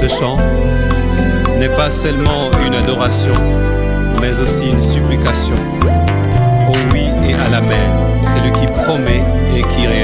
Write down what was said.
chant n'est pas seulement une adoration, mais aussi une supplication. Au oui et à l'amen, celui qui promet et qui réalise.